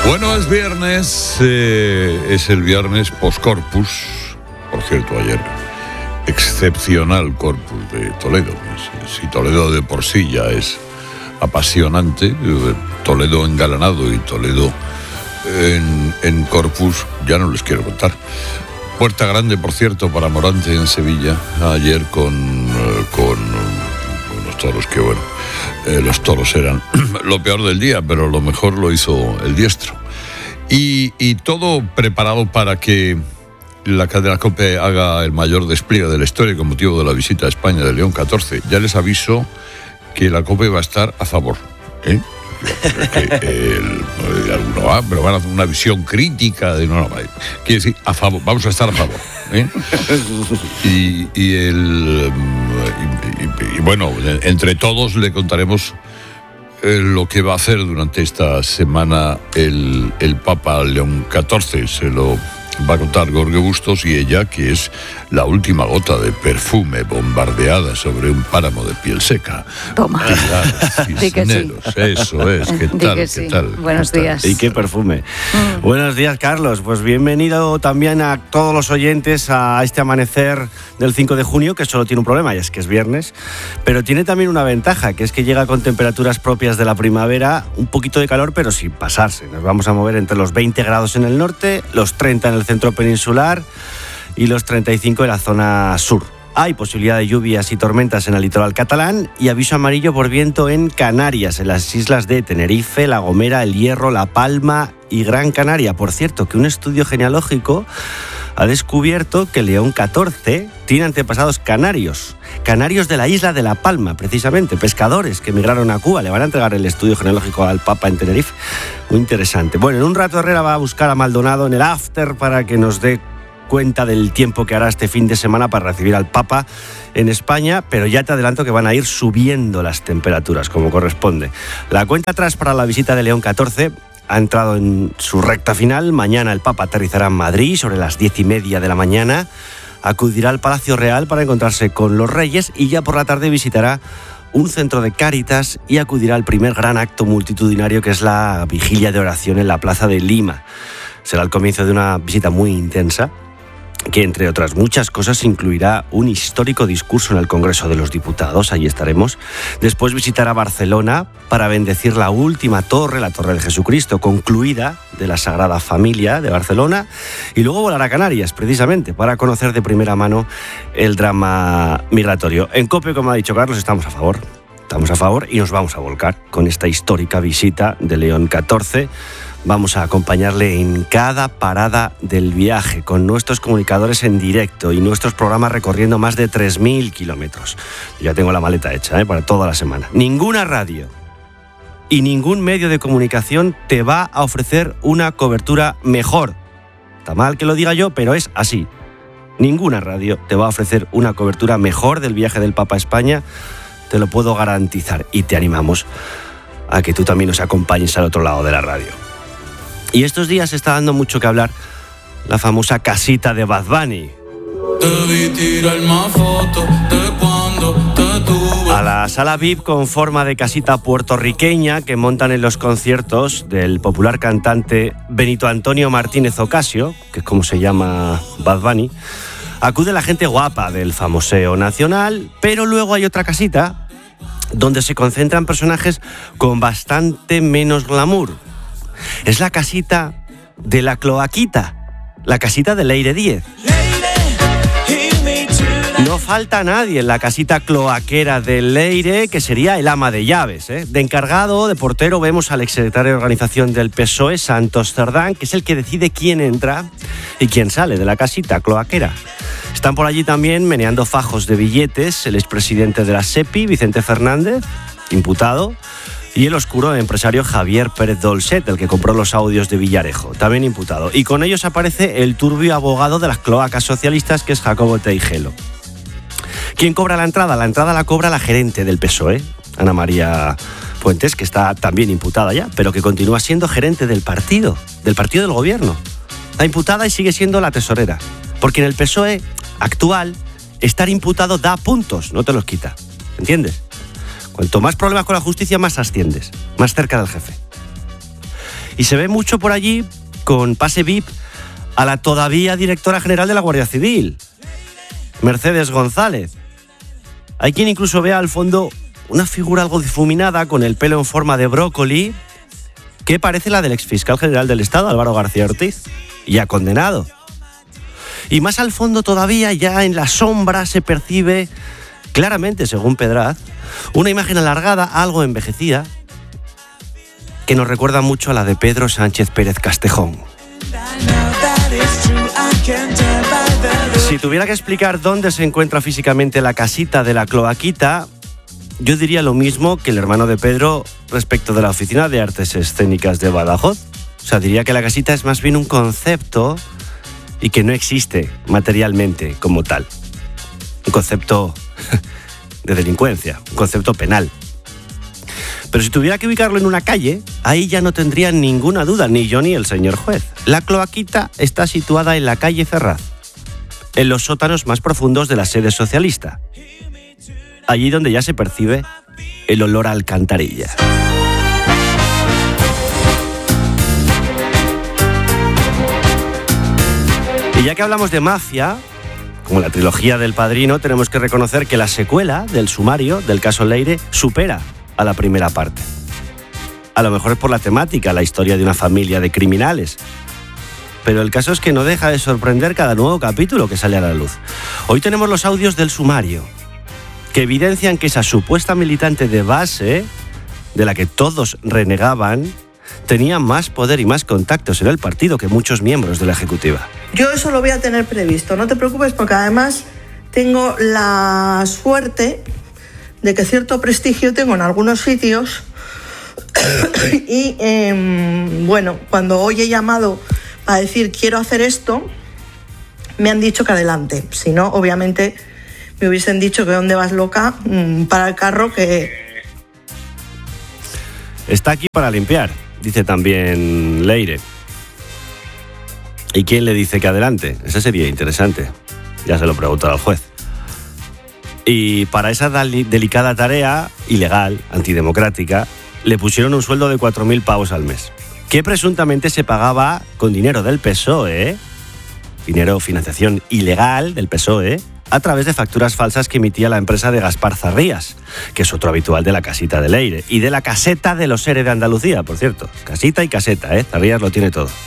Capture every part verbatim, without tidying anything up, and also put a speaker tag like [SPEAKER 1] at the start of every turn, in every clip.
[SPEAKER 1] Bueno, es viernes, eh, es el viernes post-corpus. Por cierto, ayer, excepcional corpus de Toledo. Si Toledo de por sí ya es apasionante, Toledo engalanado y Toledo en, en corpus, ya no les quiero contar. Puerta grande, por cierto, para Morante en Sevilla, ayer con, con unos toros que, bueno, eh, los toros eran lo peor del día, pero lo mejor lo hizo el diestro. Y, y todo preparado para que la cadena COPE haga el mayor despliegue de la historia con motivo de la visita a España de León catorce. Ya les aviso que la COPE va a estar a favor, ¿eh? Es que el, alguno va, pero van a hacer una visión crítica de no, no, quiere decir a favor, vamos a estar a favor, ¿eh? y, y el y, y, y bueno, entre todos le contaremos eh, lo que va a hacer durante esta semana el, el Papa León catorce. Se lo va a contar Jorge Bustos, y ella, que es la última gota de perfume bombardeada sobre un páramo de piel seca.
[SPEAKER 2] Toma.
[SPEAKER 1] Di que sí. Eso es. ¿Qué tal?
[SPEAKER 2] Que
[SPEAKER 1] ¿Qué
[SPEAKER 2] sí.
[SPEAKER 1] tal?
[SPEAKER 2] Buenos
[SPEAKER 1] ¿Qué
[SPEAKER 2] días.
[SPEAKER 1] tal?
[SPEAKER 3] Y qué perfume.
[SPEAKER 2] Mm.
[SPEAKER 3] Buenos días, Carlos. Pues bienvenido también a todos los oyentes a este amanecer del cinco de junio, que solo tiene un problema, y es que es viernes, pero tiene también una ventaja, que es que llega con temperaturas propias de la primavera, un poquito de calor, pero sin pasarse. Nos vamos a mover entre los veinte grados en el norte, los treinta en el centro peninsular y los treinta y cinco en la zona sur. Hay posibilidad de lluvias y tormentas en el litoral catalán y aviso amarillo por viento en Canarias, en las islas de Tenerife, La Gomera, El Hierro, La Palma y Gran Canaria. Por cierto, que un estudio genealógico ha descubierto que León catorce tiene antepasados canarios, canarios de la isla de La Palma, precisamente, pescadores que emigraron a Cuba. Le van a entregar el estudio genealógico al Papa en Tenerife. Muy interesante. Bueno, en un rato Herrera va a buscar a Maldonado en el after para que nos dé cuenta del tiempo que hará este fin de semana para recibir al Papa en España, pero ya te adelanto que van a ir subiendo las temperaturas como corresponde. La cuenta atrás para la visita de León catorce ha entrado en su recta final. Mañana el Papa aterrizará en Madrid sobre las diez y media de la mañana, acudirá al Palacio Real para encontrarse con los Reyes y ya por la tarde visitará un centro de Cáritas y acudirá al primer gran acto multitudinario, que es la vigilia de oración en la Plaza de Lima. Será el comienzo de una visita muy intensa, que entre otras muchas cosas incluirá un histórico discurso en el Congreso de los Diputados. Allí estaremos. Después visitará Barcelona para bendecir la última torre, la Torre de Jesucristo, concluida, de la Sagrada Familia de Barcelona, y luego volará a Canarias, precisamente, para conocer de primera mano el drama migratorio. En COPE, como ha dicho Carlos, estamos a favor. Estamos a favor y nos vamos a volcar con esta histórica visita de León catorce. Vamos a acompañarle en cada parada del viaje con nuestros comunicadores en directo y nuestros programas recorriendo más de tres mil kilómetros. Ya tengo la maleta hecha, ¿eh? Para toda la semana. Ninguna radio y ningún medio de comunicación te va a ofrecer una cobertura mejor. Está mal que lo diga yo, pero es así. Ninguna radio te va a ofrecer una cobertura mejor del viaje del Papa a España, te lo puedo garantizar, y te animamos a que tú también nos acompañes al otro lado de la radio. Y estos días se está dando mucho que hablar la famosa casita de Bad Bunny. A la sala V I P con forma de casita puertorriqueña que montan en los conciertos del popular cantante Benito Antonio Martínez Ocasio, que es como se llama Bad Bunny, acude la gente guapa del famoseo nacional, pero luego hay otra casita donde se concentran personajes con bastante menos glamour. Es la casita de la Cloaquita, la casita de Leire Díez. No falta nadie en la casita cloaquera de Leire, que sería el ama de llaves, ¿eh? De encargado, de portero, vemos al exsecretario de organización del P S O E, Santos Cerdán, que es el que decide quién entra y quién sale de la casita cloaquera. Están por allí también meneando fajos de billetes el expresidente de la SEPI, Vicente Fernández, imputado, y el oscuro empresario Javier Pérez Dolcet, el que compró los audios de Villarejo, también imputado. Y con ellos aparece el turbio abogado de las cloacas socialistas, que es Jacobo Teijelo. ¿Quién cobra la entrada? La entrada la cobra la gerente del P S O E, Ana María Fuentes, que está también imputada ya, pero que continúa siendo gerente del partido, del partido del gobierno. Está imputada y sigue siendo la tesorera. Porque en el P S O E actual, estar imputado da puntos, no te los quita. ¿Entiendes? Cuanto más problemas con la justicia, más asciendes, más cerca del jefe. Y se ve mucho por allí, con pase V I P, a la todavía directora general de la Guardia Civil, Mercedes González. Hay quien incluso ve al fondo una figura algo difuminada, con el pelo en forma de brócoli, que parece la del exfiscal general del Estado, Álvaro García Ortiz, ya condenado. Y más al fondo todavía, ya en la sombra, se percibe claramente, según Pedraz, una imagen alargada, algo envejecida, que nos recuerda mucho a la de Pedro Sánchez Pérez Castejón. Si tuviera que explicar dónde se encuentra físicamente la casita de la Cloaquita, yo diría lo mismo que el hermano de Pedro respecto de la Oficina de Artes Escénicas de Badajoz. O sea, diría que la casita es más bien un concepto y que no existe materialmente como tal. Un concepto de delincuencia, un concepto penal. Pero si tuviera que ubicarlo en una calle, ahí ya no tendría ninguna duda, ni yo ni el señor juez. La Cloaquita está situada en la calle Ferraz, en los sótanos más profundos de la sede socialista. Allí donde ya se percibe el olor a alcantarilla. Y ya que hablamos de mafia, como la trilogía del Padrino, tenemos que reconocer que la secuela del sumario del caso Leire supera a la primera parte. A lo mejor es por la temática, la historia de una familia de criminales. Pero el caso es que no deja de sorprender cada nuevo capítulo que sale a la luz. Hoy tenemos los audios del sumario, que evidencian que esa supuesta militante de base, de la que todos renegaban, tenía más poder y más contactos en el partido que muchos miembros de la ejecutiva.
[SPEAKER 2] Yo eso lo voy a tener previsto, no te preocupes, porque además tengo la suerte de que cierto prestigio tengo en algunos sitios y eh, bueno, cuando hoy he llamado a decir quiero hacer esto, me han dicho que adelante. Si no, obviamente me hubiesen dicho que dónde vas, loca, para el carro, que...
[SPEAKER 3] Está aquí para limpiar, dice también Leire. ¿Y quién le dice que adelante? Ese sería interesante. Ya se lo preguntará al juez. Y para esa delicada tarea, ilegal, antidemocrática, le pusieron un sueldo de cuatro mil pavos al mes, que presuntamente se pagaba con dinero del P S O E, dinero, financiación ilegal del P S O E, a través de facturas falsas que emitía la empresa de Gaspar Zarrías, que es otro habitual de la casita de Leire, y de la caseta de los Ere de Andalucía, por cierto. Casita y caseta, ¿eh? Zarrías lo tiene todo.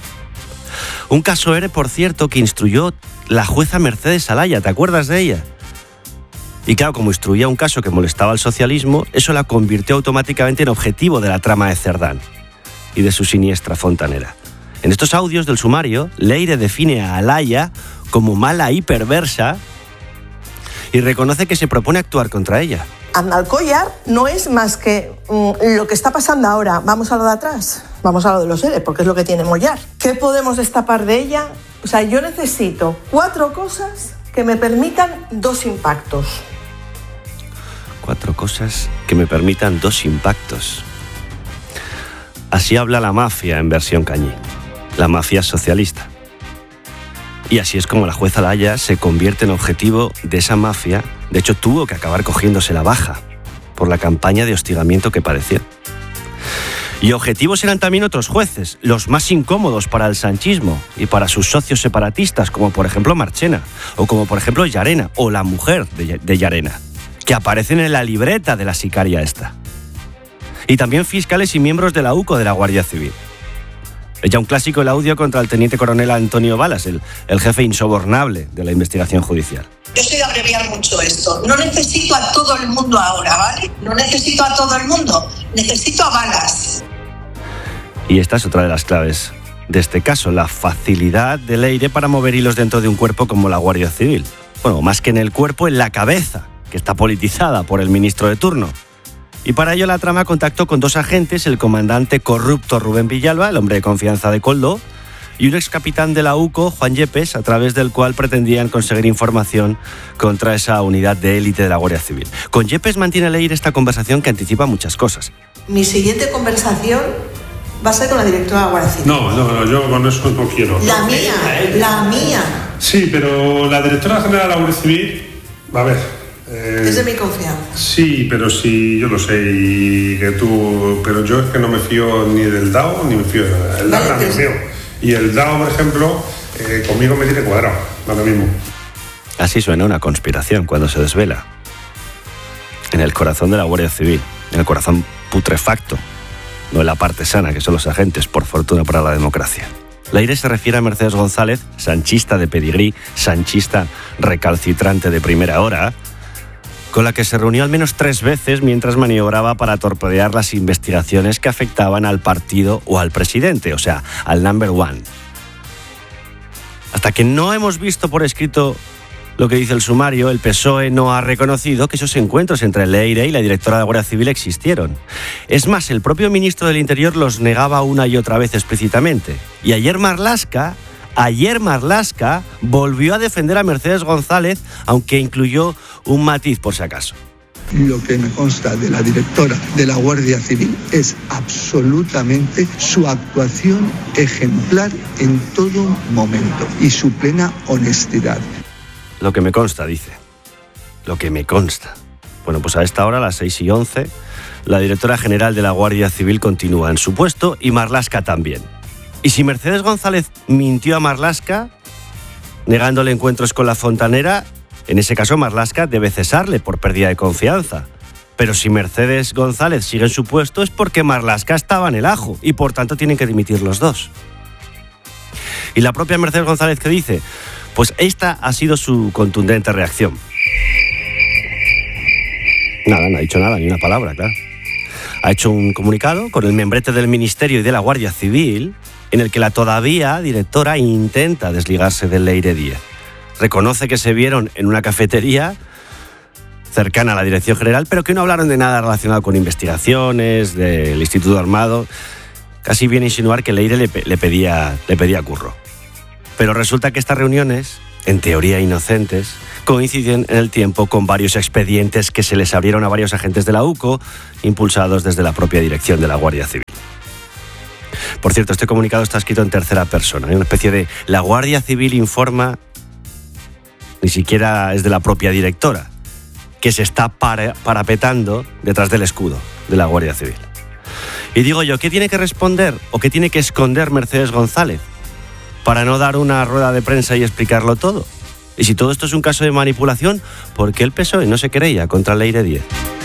[SPEAKER 3] Un caso Ere, por cierto, que instruyó la jueza Mercedes Alaya, ¿te acuerdas de ella? Y claro, como instruía un caso que molestaba al socialismo, eso la convirtió automáticamente en objetivo de la trama de Cerdán y de su siniestra fontanera. En estos audios del sumario, Leire define a Alaya como mala y perversa y reconoce que se propone actuar contra ella.
[SPEAKER 2] Andalcollar no es más que mm, lo que está pasando ahora. Vamos a lo de atrás, vamos a lo de los Ere, porque es lo que tiene Mollar. ¿Qué podemos destapar de ella? O sea, yo necesito cuatro cosas que me permitan dos impactos.
[SPEAKER 3] Cuatro cosas que me permitan dos impactos. Así habla la mafia en versión Cañí, la mafia socialista. Y así es como la jueza Alaya se convierte en objetivo de esa mafia. De hecho, tuvo que acabar cogiéndose la baja por la campaña de hostigamiento que padeció. Y objetivos eran también otros jueces, los más incómodos para el sanchismo y para sus socios separatistas, como por ejemplo Marchena, o como por ejemplo Llarena, o la mujer de, de Llarena, que aparecen en la libreta de la sicaria esta. Y también fiscales y miembros de la U C O de la Guardia Civil. Es ya un clásico el audio contra el teniente coronel Antonio Balas, el, el jefe insobornable de la investigación judicial.
[SPEAKER 4] Yo soy de abreviar mucho esto. No necesito a todo el mundo ahora, ¿vale? No necesito a todo el mundo. Necesito a Balas.
[SPEAKER 3] Y esta es otra de las claves de este caso, la facilidad de Leire para mover hilos dentro de un cuerpo como la Guardia Civil. Bueno, más que en el cuerpo, en la cabeza, que está politizada por el ministro de turno. Y para ello la trama contactó con dos agentes, el comandante corrupto Rubén Villalba, el hombre de confianza de Koldo, y un ex capitán de la U C O, Juan Yepes, a través del cual pretendían conseguir información contra esa unidad de élite de la Guardia Civil. Con Yepes mantiene Leire esta conversación que anticipa muchas cosas.
[SPEAKER 2] Mi siguiente conversación va a ser con la directora de la Guardia Civil.
[SPEAKER 5] No, no, no, yo con eso no quiero.
[SPEAKER 2] La mía, la mía.
[SPEAKER 5] Sí, pero la directora general de la Guardia Civil, a ver, Eh,
[SPEAKER 2] es de mi confianza.
[SPEAKER 5] Sí, pero sí, yo lo sé, y que tú, pero yo es que no me fío ni del D A O ni me fío de nada. El D A O es amigo mío. Y el D A O, por ejemplo, eh, conmigo me tiene cuadrado, ahora mismo.
[SPEAKER 3] Así suena una conspiración cuando se desvela. En el corazón de la Guardia Civil, en el corazón putrefacto, no en la parte sana, que son los agentes, por fortuna para la democracia. Leire se refiere a Mercedes González, sanchista de pedigrí, sanchista recalcitrante de primera hora, con la que se reunió al menos tres veces mientras maniobraba para torpedear las investigaciones que afectaban al partido o al presidente, o sea, al number one. Hasta que no hemos visto por escrito lo que dice el sumario, el P S O E no ha reconocido que esos encuentros entre Leire y la directora de la Guardia Civil existieron. Es más, el propio ministro del Interior los negaba una y otra vez explícitamente. Y ayer Marlaska, ayer Marlaska volvió a defender a Mercedes González, aunque incluyó un matiz por si acaso.
[SPEAKER 6] Lo que me consta de la directora de la Guardia Civil es absolutamente su actuación ejemplar en todo momento y su plena honestidad.
[SPEAKER 3] Lo que me consta, dice. Lo que me consta. Bueno, pues a esta hora, a las seis y once, la directora general de la Guardia Civil continúa en su puesto y Marlaska también. Y si Mercedes González mintió a Marlaska, negándole encuentros con la fontanera, en ese caso Marlaska debe cesarle por pérdida de confianza. Pero si Mercedes González sigue en su puesto es porque Marlaska estaba en el ajo y por tanto tienen que dimitir los dos. Y la propia Mercedes González, ¿qué dice? Pues esta ha sido su contundente reacción. Nada, no ha dicho nada, ni una palabra, claro. Ha hecho un comunicado con el membrete del Ministerio y de la Guardia Civil en el que la todavía directora intenta desligarse de Leire Díez. Reconoce que se vieron en una cafetería cercana a la Dirección General, pero que no hablaron de nada relacionado con investigaciones, del Instituto Armado. Casi viene a insinuar que Leire le, le, pedía, le pedía curro. Pero resulta que estas reuniones, en teoría inocentes, coinciden en el tiempo con varios expedientes que se les abrieron a varios agentes de la U C O, impulsados desde la propia dirección de la Guardia Civil. Por cierto, este comunicado está escrito en tercera persona, hay una especie de la Guardia Civil informa, ni siquiera es de la propia directora, que se está para, parapetando detrás del escudo de la Guardia Civil. Y digo yo, ¿qué tiene que responder o qué tiene que esconder Mercedes González para no dar una rueda de prensa y explicarlo todo? Y si todo esto es un caso de manipulación, ¿por qué el P S O E no se querella contra Leire Díez?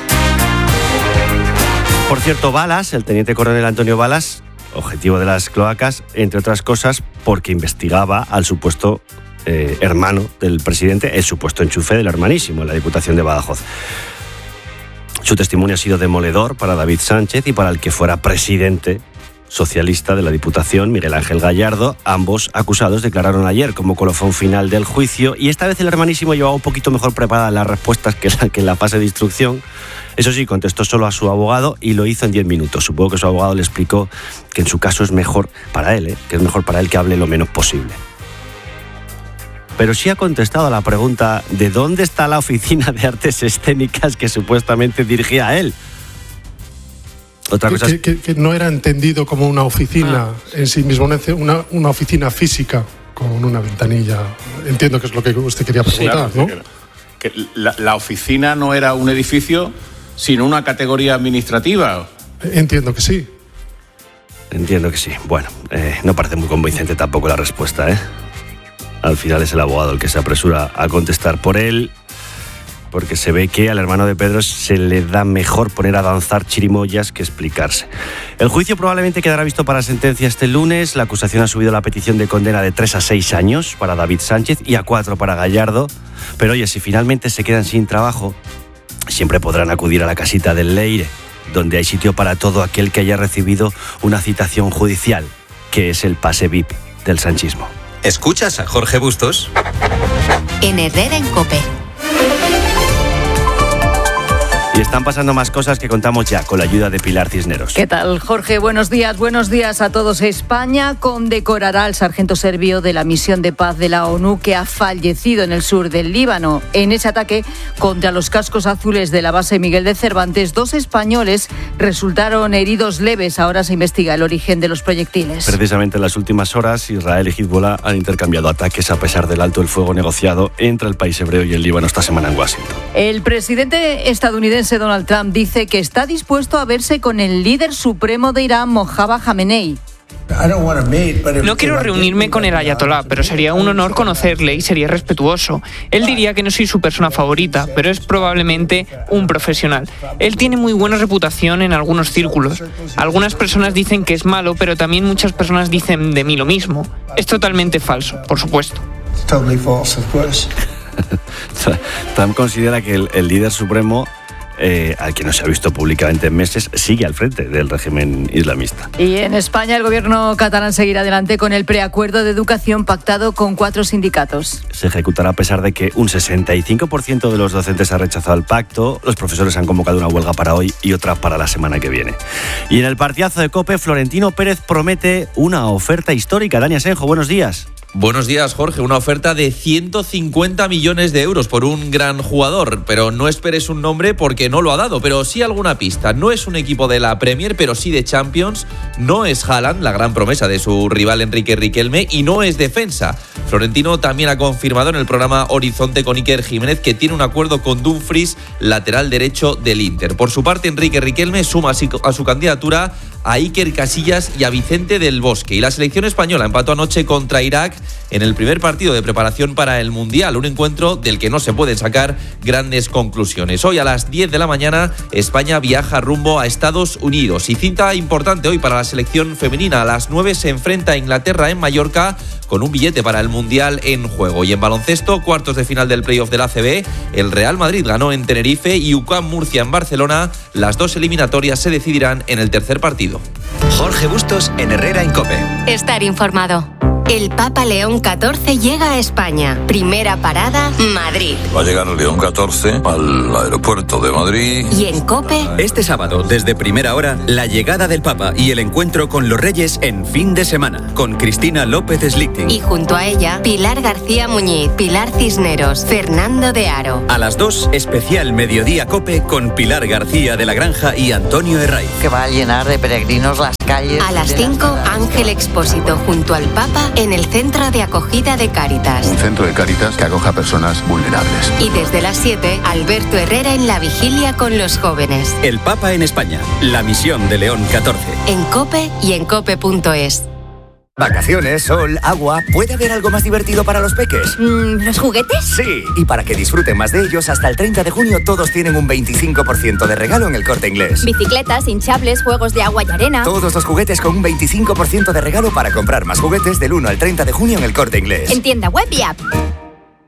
[SPEAKER 3] Por cierto, Balas, el teniente coronel Antonio Balas, objetivo de las cloacas, entre otras cosas, porque investigaba al supuesto eh, hermano del presidente, el supuesto enchufe del hermanísimo en la Diputación de Badajoz. Su testimonio ha sido demoledor para David Sánchez y para el que fuera presidente socialista de la Diputación, Miguel Ángel Gallardo. Ambos acusados declararon ayer como colofón final del juicio y esta vez el hermanísimo llevaba un poquito mejor preparadas las respuestas que, la, que en la fase de instrucción. Eso sí, contestó solo a su abogado y lo hizo en diez minutos. Supongo que su abogado le explicó que en su caso es mejor para él, ¿eh? que es mejor para él que hable lo menos posible. Pero sí ha contestado a la pregunta de dónde está la oficina de artes escénicas que supuestamente dirigía a él. Otra cosa
[SPEAKER 7] que,
[SPEAKER 3] es...
[SPEAKER 7] que, que no era entendido como una oficina ah. en sí mismo, una, una oficina física con una ventanilla. Entiendo que es lo que usted quería preguntar, sí, claro, ¿no?
[SPEAKER 8] Que la, la oficina no era un edificio, sino una categoría administrativa.
[SPEAKER 7] Entiendo que sí.
[SPEAKER 3] Entiendo que sí. Bueno, eh, no parece muy convincente tampoco la respuesta, ¿eh? Al final es el abogado el que se apresura a contestar por él, porque se ve que al hermano de Pedro se le da mejor poner a danzar chirimoyas que explicarse. El juicio probablemente quedará visto para sentencia este lunes. La acusación ha subido la petición de condena de tres a seis años para David Sánchez y a cuatro para Gallardo. Pero oye, si finalmente se quedan sin trabajo, siempre podrán acudir a la casita del Leire, donde hay sitio para todo aquel que haya recibido una citación judicial, que es el pase V I P del sanchismo.
[SPEAKER 9] ¿Escuchas a Jorge Bustos?
[SPEAKER 10] En Herrera en COPE.
[SPEAKER 3] Y están pasando más cosas que contamos ya con la ayuda de Pilar Cisneros.
[SPEAKER 10] ¿Qué tal, Jorge? Buenos días, buenos días a todos. España condecorará al sargento serbio de la misión de paz de la ONU que ha fallecido en el sur del Líbano. En ese ataque contra los cascos azules de la base Miguel de Cervantes, dos españoles resultaron heridos leves. Ahora se investiga el origen de los proyectiles.
[SPEAKER 3] Precisamente en las últimas horas, Israel y Hezbollah han intercambiado ataques a pesar del alto el fuego negociado entre el país hebreo y el Líbano esta semana en Washington.
[SPEAKER 10] El presidente estadounidense Donald Trump dice que está dispuesto a verse con el líder supremo de Irán, Mojtaba Khamenei.
[SPEAKER 11] No quiero reunirme con el ayatolá, pero sería un honor conocerle y sería respetuoso. Él diría que no soy su persona favorita, pero es probablemente un profesional. Él tiene muy buena reputación en algunos círculos. Algunas personas dicen que es malo, pero también muchas personas dicen de mí lo mismo. Es totalmente falso, por supuesto.
[SPEAKER 3] Trump considera que el, el líder supremo, Eh, al que no se ha visto públicamente en meses, sigue al frente del régimen islamista.
[SPEAKER 10] Y en España el gobierno catalán seguirá adelante con el preacuerdo de educación pactado con cuatro sindicatos.
[SPEAKER 3] Se ejecutará a pesar de que un sesenta y cinco por ciento de los docentes ha rechazado el pacto. Los profesores han convocado una huelga para hoy y otra para la semana que viene. Y en el partidazo de COPE, Florentino Pérez promete una oferta histórica. Dani Asenjo, buenos días.
[SPEAKER 12] Buenos días, Jorge. Una oferta de ciento cincuenta millones de euros por un gran jugador, pero no esperes un nombre porque no lo ha dado, pero sí alguna pista. No es un equipo de la Premier, pero sí de Champions. No es Haaland, la gran promesa de su rival Enrique Riquelme, y no es defensa. Florentino también ha confirmado en el programa Horizonte con Iker Jiménez que tiene un acuerdo con Dumfries, lateral derecho del Inter. Por su parte, Enrique Riquelme suma a su candidatura a Iker Casillas y a Vicente del Bosque. Y la selección española empató anoche contra Irak en el primer partido de preparación para el Mundial, un encuentro del que no se pueden sacar grandes conclusiones. Hoy a las diez de la mañana España viaja rumbo a Estados Unidos y cita importante hoy para la selección femenina. A las nueve se enfrenta a Inglaterra en Mallorca con un billete para el Mundial en juego. Y en baloncesto, cuartos de final del playoff del A C B, el Real Madrid ganó en Tenerife y U C A M Murcia en Barcelona. Las dos eliminatorias se decidirán en el tercer partido.
[SPEAKER 9] Jorge Bustos en Herrera en COPE.
[SPEAKER 13] Estar informado. El Papa León catorce llega a España. Primera parada, Madrid.
[SPEAKER 1] Va a llegar León catorce al aeropuerto de Madrid.
[SPEAKER 13] Y en COPE,
[SPEAKER 9] este sábado, desde primera hora, la llegada del Papa y el encuentro con los Reyes en fin de semana, con Cristina López Slichting.
[SPEAKER 13] Y junto a ella, Pilar García Muñiz, Pilar Cisneros, Fernando de Aro.
[SPEAKER 9] A las dos, especial Mediodía COPE con Pilar García de la Granja y Antonio Herraiz.
[SPEAKER 14] Que va a llenar de peregrinos las calles.
[SPEAKER 13] A las cinco, Ángel Expósito junto al Papa en el Centro de Acogida de Cáritas.
[SPEAKER 15] Un centro de Cáritas que acoja a personas vulnerables.
[SPEAKER 13] Y desde las siete, Alberto Herrera en la vigilia con los jóvenes.
[SPEAKER 9] El Papa en España, la misión de León catorce.
[SPEAKER 13] En COPE y en cope punto es.
[SPEAKER 16] Vacaciones, sol, agua. ¿Puede haber algo más divertido para los peques?
[SPEAKER 13] Mm, ¿Los juguetes?
[SPEAKER 16] Sí, y para que disfruten más de ellos, hasta el treinta de junio todos tienen un veinticinco por ciento de regalo en El Corte Inglés.
[SPEAKER 17] Bicicletas, hinchables, juegos de agua y arena.
[SPEAKER 16] Todos los juguetes con un veinticinco por ciento de regalo para comprar más juguetes del uno al treinta de junio en El Corte Inglés.
[SPEAKER 17] En tienda web y app.